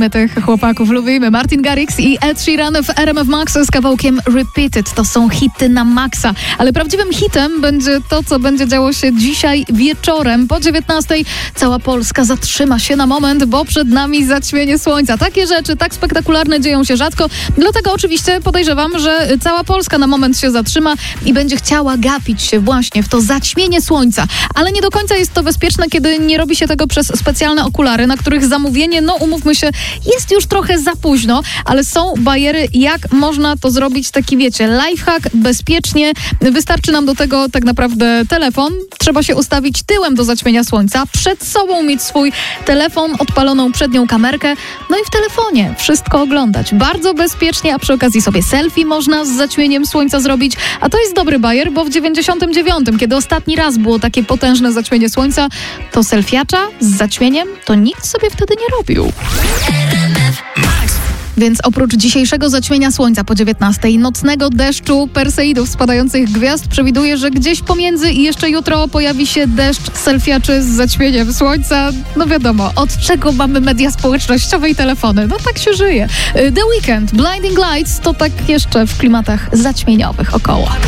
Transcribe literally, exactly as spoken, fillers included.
Lubimy tych chłopaków, lubimy. Martin Garrix i Ed Sheeran w R M F Max z kawałkiem Repeated. To są hity na maksa. Ale prawdziwym hitem będzie to, co będzie działo się dzisiaj wieczorem. Po dziewiętnastej cała Polska zatrzyma się na moment, bo przed nami zaćmienie słońca. Takie rzeczy, tak spektakularne dzieją się rzadko. Dlatego oczywiście podejrzewam, że cała Polska na moment się zatrzyma i będzie chciała gapić się właśnie w to zaćmienie słońca. Ale nie do końca jest to bezpieczne, kiedy nie robi się tego przez specjalne okulary, na których zamówienie, no umówmy się, jest już trochę za późno, ale są bariery, jak można to zrobić, taki wiecie, lifehack, bezpiecznie. Wystarczy nam do tego tak naprawdę telefon. Trzeba się ustawić tyłem do zaćmienia słońca, przed sobą mieć swój telefon, odpaloną przednią kamerkę, no i w telefonie wszystko oglądać. Bardzo bezpiecznie, a przy okazji sobie selfie można z zaćmieniem słońca zrobić, a to jest dobry bajer, bo w dziewięćdziesiątym dziewiątym, kiedy ostatni raz było takie potężne zaćmienie słońca, to selfiacza z zaćmieniem to nikt sobie wtedy nie robił. Więc oprócz dzisiejszego zaćmienia słońca po dziewiętnastej, nocnego deszczu, perseidów spadających gwiazd, przewiduję, że gdzieś pomiędzy i jeszcze jutro pojawi się deszcz selfiaczy z zaćmieniem słońca. No wiadomo, od czego mamy media społecznościowe i telefony? No tak się żyje. The Weeknd, Blinding Lights to tak jeszcze w klimatach zaćmieniowych około.